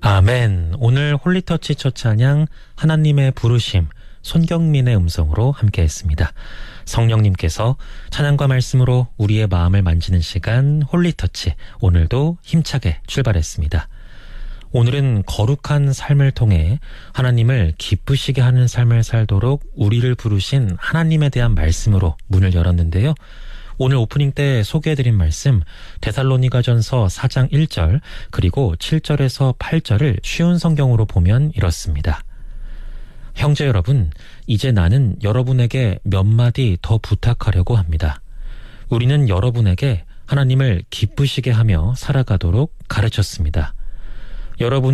아멘. 오늘 홀리터치 첫 찬양 하나님의 부르심 손경민의 음성으로 함께했습니다. 성령님께서 찬양과 말씀으로 우리의 마음을 만지는 시간 홀리터치, 오늘도 힘차게 출발했습니다. 오늘은 거룩한 삶을 통해 하나님을 기쁘시게 하는 삶을 살도록 우리를 부르신 하나님에 대한 말씀으로 문을 열었는데요. 오늘 오프닝 때 소개해드린 말씀 데살로니가전서 4장 1절 그리고 7절에서 8절을 쉬운 성경으로 보면 이렇습니다. 형제 여러분, 이제 나는 여러분에게 몇 마디 더 부탁하려고 합니다. 우리는 여러분에게 하나님을 기쁘시게 하며 살아가도록 가르쳤습니다. 여러분